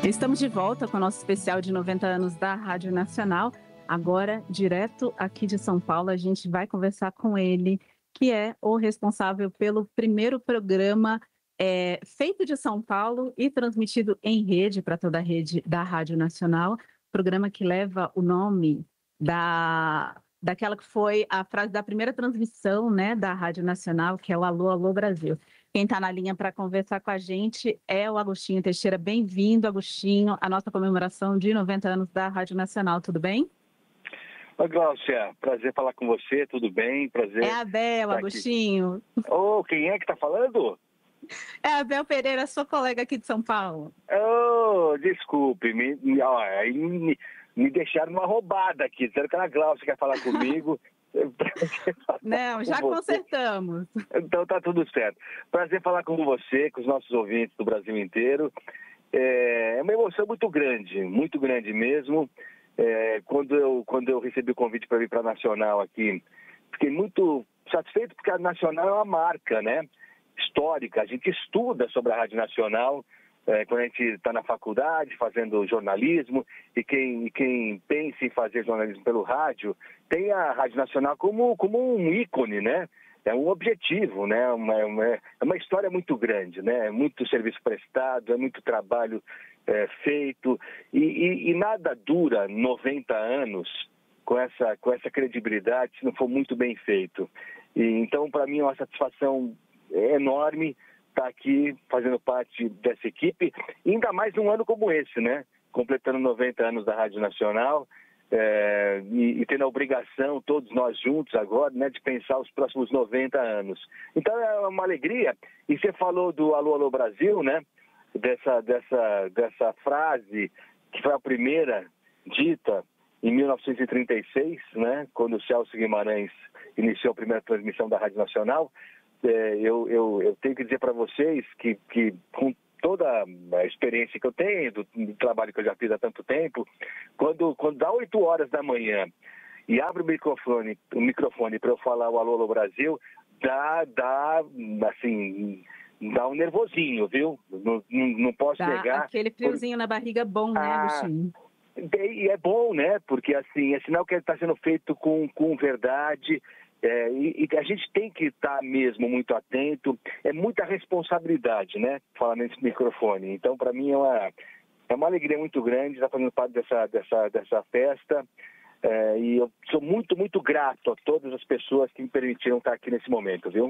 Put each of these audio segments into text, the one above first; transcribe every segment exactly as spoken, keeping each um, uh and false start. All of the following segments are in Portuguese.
Estamos de volta com o nosso especial de noventa anos da Rádio Nacional. Agora, direto aqui de São Paulo, a gente vai conversar com ele, que é o responsável pelo primeiro programa é, feito de São Paulo e transmitido em rede para toda a rede da Rádio Nacional. Programa que leva o nome da, daquela que foi a frase da primeira transmissão, né, da Rádio Nacional, que é o Alô, Alô Brasil. Quem está na linha para conversar com a gente é o Agostinho Teixeira. Bem-vindo, Agostinho, à nossa comemoração de noventa anos da Rádio Nacional. Tudo bem? Oi, Gláucia. Prazer falar com você. Tudo bem? Prazer. É a Bel, Agostinho. Ô, oh, quem é que está falando? É a Bel Pereira, sua colega aqui de São Paulo. Oh, desculpe. Me, me, ó, me, me deixaram uma roubada aqui. Disseram que a Gláucia quer falar comigo. Não, já consertamos. Então tá tudo certo. Prazer falar com você, com os nossos ouvintes do Brasil inteiro. É uma emoção muito grande, muito grande mesmo. É, quando, eu, quando eu recebi o convite para vir para a Nacional aqui, fiquei muito satisfeito porque a Nacional é uma marca, né, histórica. A gente estuda sobre a Rádio Nacional é, quando a gente está na faculdade fazendo jornalismo, e quem, e quem pensa em fazer jornalismo pelo rádio tem a Rádio Nacional como, como um ícone, né? É um objetivo, né? Uma, uma, é uma história muito grande, né? É muito serviço prestado, é muito trabalho é, feito, e, e, e nada dura noventa anos com essa, com essa credibilidade se não for muito bem feito. E, então, para mim, é uma satisfação enorme estar aqui fazendo parte dessa equipe, ainda mais num ano como esse, né? Completando noventa anos da Rádio Nacional. É, e, e tendo a obrigação, todos nós juntos agora, né, de pensar os próximos noventa anos. Então é uma alegria. E você falou do Alô, Alô Brasil, né, dessa, dessa, dessa frase que foi a primeira dita em mil novecentos e trinta e seis, né, quando o Celso Guimarães iniciou a primeira transmissão da Rádio Nacional. É, eu, eu, eu tenho que dizer para vocês que, que com toda a experiência que eu tenho, do, do trabalho que eu já fiz há tanto tempo, quando, quando dá oito horas da manhã e abre o microfone, o microfone para eu falar o Alô, Alô Brasil, dá, dá, assim, dá um nervosinho, viu? Não, não, não posso dá negar. Aquele friozinho por... na barriga bom, né, ah, Agostinho? E é bom, né? Porque, assim, é sinal que ele está sendo feito com, com verdade. É, e, e a gente tem que estar mesmo muito atento, é muita responsabilidade, né, falar nesse microfone. Então, para mim, é uma, é uma alegria muito grande estar fazendo parte dessa, dessa, dessa festa, é, e eu sou muito, muito grato a todas as pessoas que me permitiram estar aqui nesse momento, viu?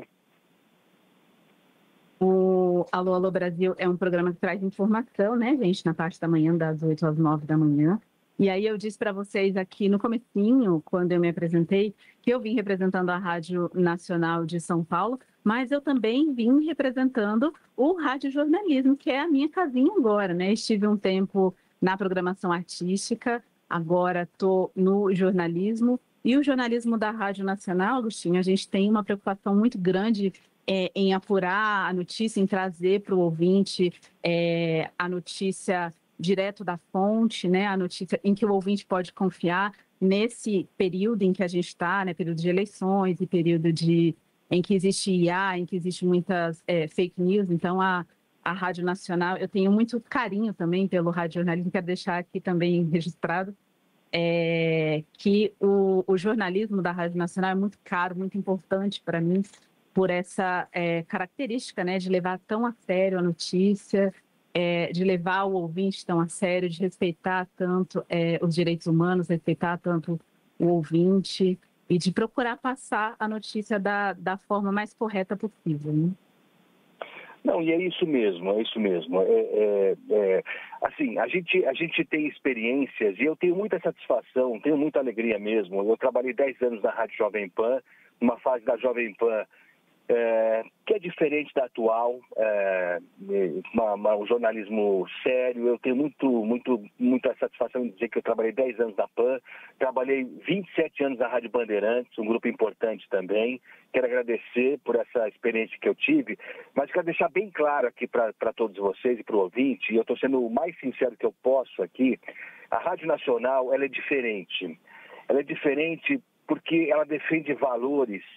O Alô, Alô Brasil é um programa que traz informação, né, gente, na parte da manhã, das oito às nove da manhã. E aí eu disse para vocês aqui no comecinho, quando eu me apresentei, que eu vim representando a Rádio Nacional de São Paulo, mas eu também vim representando o Rádio Jornalismo, que é a minha casinha agora, né? Estive um tempo na programação artística, agora estou no jornalismo. E o jornalismo da Rádio Nacional, Agostinho, a gente tem uma preocupação muito grande é, em apurar a notícia, em trazer para o ouvinte é, a notícia direto da fonte, né, a notícia em que o ouvinte pode confiar nesse período em que a gente está, né, período de eleições e período de, em que existe I A, em que existe muitas é, fake news. Então, a, a Rádio Nacional, eu tenho muito carinho também pelo rádio jornalismo, quero deixar aqui também registrado, é, que o, o jornalismo da Rádio Nacional é muito caro, muito importante para mim, por essa é, característica, né, de levar tão a sério a notícia, É, de levar o ouvinte tão a sério, de respeitar tanto é, os direitos humanos, respeitar tanto o ouvinte e de procurar passar a notícia da, da forma mais correta possível, né? Não, e é isso mesmo, é isso mesmo. É, é, é, assim, a gente, a gente tem experiências e eu tenho muita satisfação, tenho muita alegria mesmo. Eu trabalhei dez anos na Rádio Jovem Pan, numa fase da Jovem Pan É, que é diferente da atual, é, uma, uma, um jornalismo sério. Eu tenho muito, muito, muita satisfação em dizer que eu trabalhei dez anos na Pan, trabalhei vinte e sete anos na Rádio Bandeirantes, um grupo importante também. Quero agradecer por essa experiência que eu tive, mas quero deixar bem claro aqui para todos vocês e para o ouvinte, e eu estou sendo o mais sincero que eu posso aqui, a Rádio Nacional, ela é diferente. Ela é diferente porque ela defende valores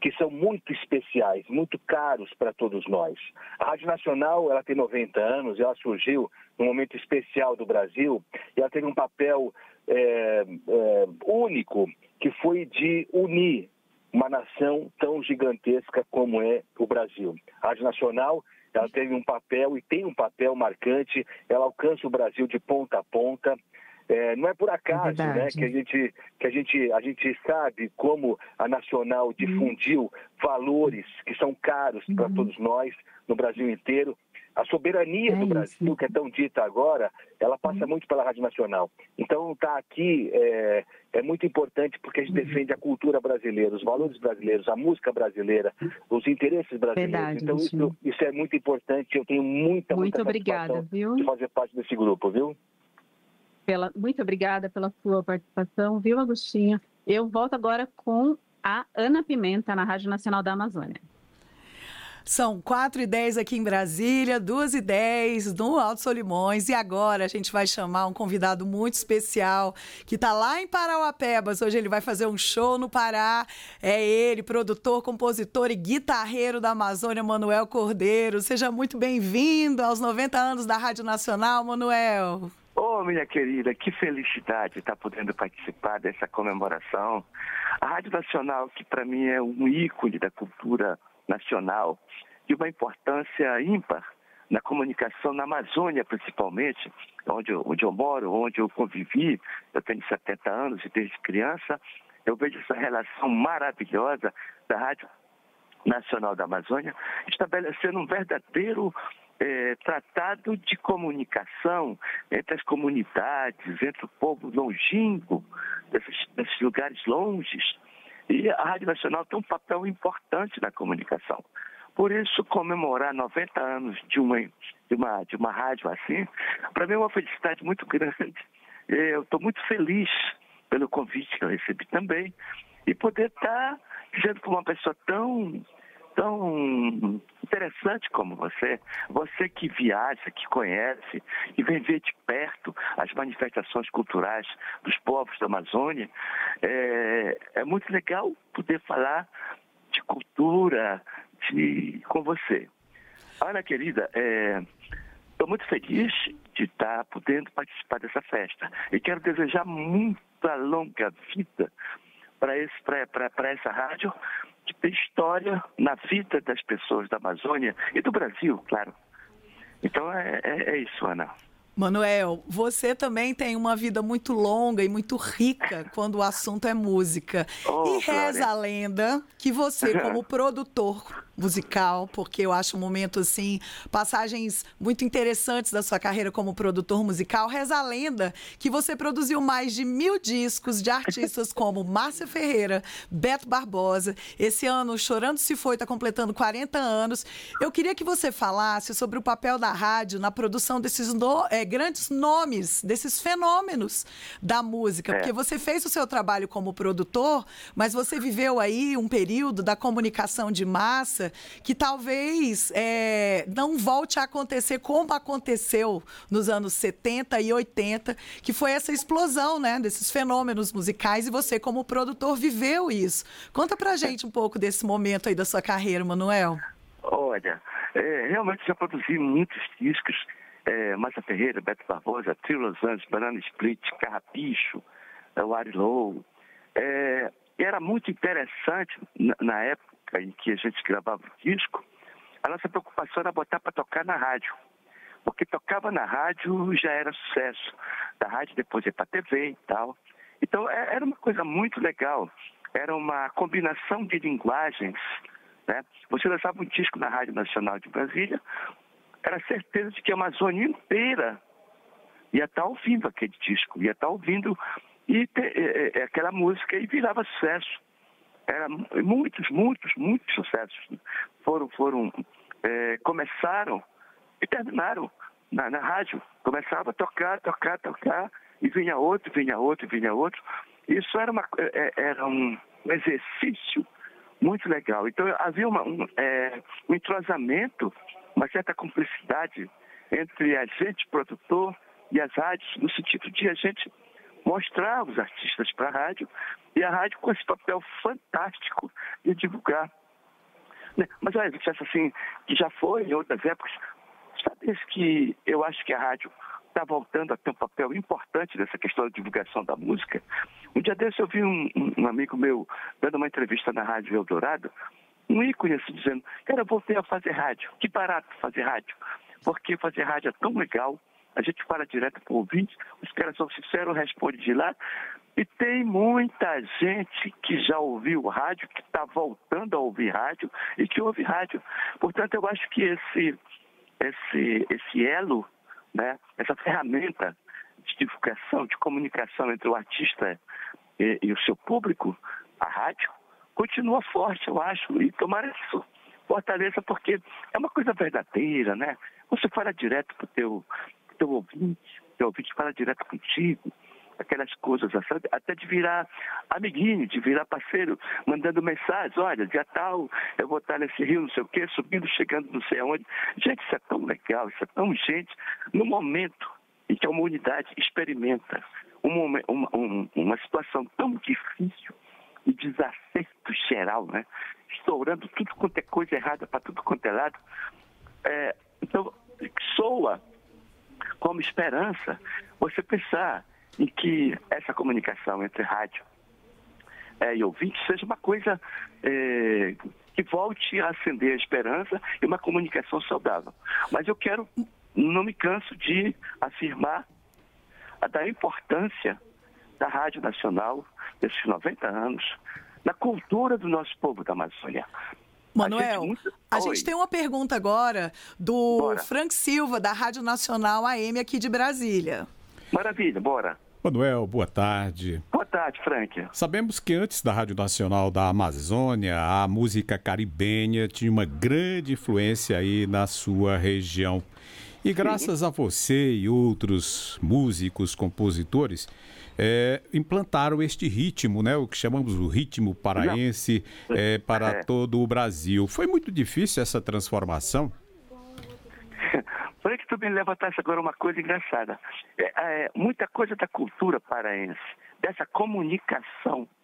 que são muito especiais, muito caros para todos nós. A Rádio Nacional, ela tem noventa anos, ela surgiu num momento especial do Brasil, e ela teve um papel é, é, único, que foi de unir uma nação tão gigantesca como é o Brasil. A Rádio Nacional, ela teve um papel e tem um papel marcante, ela alcança o Brasil de ponta a ponta. É, não é por acaso, é né, que, a gente, que a, gente, a gente sabe como a Nacional difundiu uhum. valores que são caros uhum. para todos nós no Brasil inteiro. A soberania é do Brasil, isso. que é tão dita agora, ela passa uhum. muito pela Rádio Nacional. Então, estar aqui é, é muito importante porque a gente uhum. defende a cultura brasileira, os valores brasileiros, a música brasileira, os interesses brasileiros. Verdade, então, isso, isso é muito importante. Eu tenho muita, muito muita obrigada, satisfação viu? de fazer parte desse grupo, viu? Pela, muito obrigada pela sua participação, viu, Agostinho? Eu volto agora com a Ana Pimenta, na Rádio Nacional da Amazônia. São quatro e dez aqui em Brasília, duas e dez no Alto Solimões, e agora a gente vai chamar um convidado muito especial que está lá em Parauapebas. Hoje ele vai fazer um show no Pará. É ele, produtor, compositor e guitarreiro da Amazônia, Manuel Cordeiro. Seja muito bem-vindo aos noventa anos da Rádio Nacional, Manuel. Ô, oh, minha querida, que felicidade estar podendo participar dessa comemoração. A Rádio Nacional, que para mim é um ícone da cultura nacional, de uma importância ímpar na comunicação na Amazônia, principalmente, onde eu, onde eu moro, onde eu convivi. Eu tenho setenta anos e desde criança eu vejo essa relação maravilhosa da Rádio Nacional da Amazônia estabelecendo um verdadeiro É, tratado de comunicação entre as comunidades, entre o povo longínquo, desses, desses lugares longes. E a Rádio Nacional tem um papel importante na comunicação. Por isso, comemorar noventa anos de uma, de uma, de uma rádio assim, para mim é uma felicidade muito grande. Eu estou muito feliz pelo convite que eu recebi também e poder estar dizendo para uma pessoa tão... tão interessante como você, você que viaja, que conhece, que vem ver de perto as manifestações culturais dos povos da Amazônia, é, é muito legal poder falar de cultura de, com você. Ana querida, estou é, muito feliz de estar podendo participar dessa festa e quero desejar muita longa vida para essa rádio, que tem história na vida das pessoas da Amazônia e do Brasil, claro. Então é, é, é isso, Ana. Manuel, você também tem uma vida muito longa e muito rica quando o assunto é música. Oh, e reza Glória. A lenda que você, como produtor musical, porque eu acho um momento, assim, passagens muito interessantes da sua carreira como produtor musical, reza a lenda que você produziu mais de mil discos de artistas como Márcia Ferreira, Beto Barbosa. Esse ano, Chorando Se Foi, está completando quarenta anos. Eu queria que você falasse sobre o papel da rádio na produção desses no, é, grandes nomes, desses fenômenos da música, é. porque você fez o seu trabalho como produtor, mas você viveu aí um período da comunicação de massa que talvez é, não volte a acontecer como aconteceu nos anos setenta e oitenta, que foi essa explosão, né, desses fenômenos musicais, e você, como produtor, viveu isso. Conta pra gente um pouco desse momento aí da sua carreira, Manuel. Olha, é, realmente já produzi muitos discos, é, Márcia Ferreira, Beto Barbosa, Trio Los Angeles, Banana Split, Carrapicho, é, o Arilou. É, era muito interessante na, na época em que a gente gravava o disco, a nossa preocupação era botar para tocar na rádio. Porque tocava na rádio já era sucesso. Da rádio depois ia para a T V e tal. Então era uma coisa muito legal. Era uma combinação de linguagens, né? Você lançava um disco na Rádio Nacional de Brasília, era certeza de que a Amazônia inteira ia estar ouvindo aquele disco, ia estar ouvindo e ter, é, é, aquela música e virava sucesso. Era muitos, muitos, muitos sucessos foram, foram é, começaram e terminaram na, na rádio. Começava a tocar, tocar, tocar, e vinha outro, vinha outro, vinha outro. Isso era, uma, era um exercício muito legal. Então havia uma, um, é, um entrosamento, uma certa cumplicidade entre a gente, produtor, e as rádios, no sentido de a gente mostrar os artistas para a rádio, e a rádio com esse papel fantástico de divulgar. Mas olha, você acha assim, que já foi em outras épocas, sabe que eu acho que a rádio está voltando a ter um papel importante nessa questão da divulgação da música? Um dia desse eu vi um, um amigo meu dando uma entrevista na Rádio Eldorado, um ícone assim, dizendo, cara, eu voltei a fazer rádio, que barato fazer rádio, porque fazer rádio é tão legal, a gente fala direto para o ouvinte, os caras são sinceros, respondem de lá, e tem muita gente que já ouviu rádio, que está voltando a ouvir rádio e que ouve rádio. Portanto, eu acho que esse, esse, esse elo, né, essa ferramenta de divulgação, de comunicação entre o artista e, e o seu público, a rádio, continua forte, eu acho, e tomara que isso fortaleça, porque é uma coisa verdadeira, né? Você fala direto para o teu, teu ouvinte, o teu ouvinte fala direto contigo, aquelas coisas, até de virar amiguinho, de virar parceiro, mandando mensagens, olha, dia tal, eu vou estar nesse rio, não sei o quê, subindo, chegando não sei aonde. Gente, isso é tão legal, isso é tão gente, no momento em que a humanidade experimenta uma, uma, uma situação tão difícil e desacerto geral, né? Estourando tudo quanto é coisa errada para tudo quanto é lado. É, então, soa como esperança você pensar em que essa comunicação entre rádio é, e ouvinte seja uma coisa é, que volte a acender a esperança e uma comunicação saudável. Mas eu quero, não me canso de afirmar a da importância da Rádio Nacional, desses noventa anos, na cultura do nosso povo da Amazônia. Manuel, a gente, a gente tem uma pergunta agora do Bora. Frank Silva, da Rádio Nacional A M aqui de Brasília. Maravilha, bora. Manuel, boa tarde. Boa tarde, Frank. Sabemos que antes da Rádio Nacional da Amazônia, a música caribenha tinha uma grande influência aí na sua região. E graças Sim. a você e outros músicos, compositores, é, implantaram este ritmo, né, o que chamamos o ritmo paraense, é, para é. todo o Brasil. Foi muito difícil essa transformação? Por que tu me levantasse agora uma coisa engraçada. É, é, muita coisa da cultura paraense, dessa comunicação